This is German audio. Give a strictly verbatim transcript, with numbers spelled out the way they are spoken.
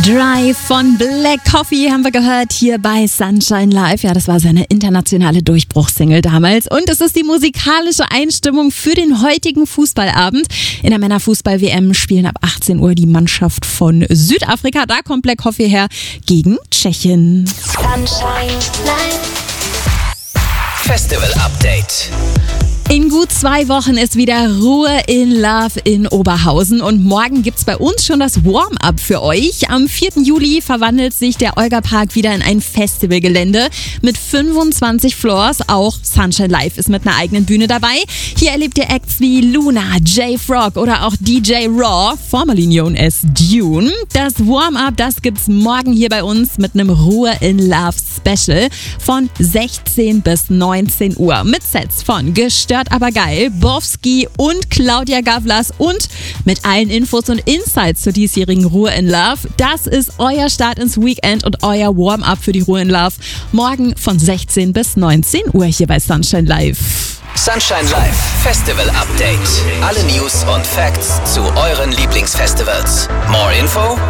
Drive von Black Coffee haben wir gehört hier bei Sunshine Live. Ja, das war seine internationale Durchbruchssingle damals. Und es ist die musikalische Einstimmung für den heutigen Fußballabend. In der Männerfußball-W M spielen ab achtzehn Uhr die Mannschaft von Südafrika. Da kommt Black Coffee her gegen Tschechien. Sunshine Live. Festival Update. In gut zwei Wochen ist wieder Ruhe in Love in Oberhausen und morgen gibt's bei uns schon das Warm-up für euch. Am vierten Juli verwandelt sich der Olga-Park wieder in ein Festivalgelände mit fünfundzwanzig Floors. Auch Sunshine Live ist mit einer eigenen Bühne dabei. Hier erlebt ihr Acts wie Luna, J-Frog oder auch D J Raw, formerly known as Dune. Das Warm-up, das gibt's morgen hier bei uns mit einem Ruhe in Love Special von sechzehn bis neunzehn Uhr mit Sets von Gestört aber geil, Bowski und Claudia Gavlas und mit allen Infos und Insights zur diesjährigen Ruhe in Love. Das ist euer Start ins Weekend und euer Warm-up für die Ruhe in Love. Morgen von sechzehn bis neunzehn Uhr hier bei Sunshine Live. Sunshine Live Festival Update. Alle News und Facts zu euren Lieblingsfestivals. More Info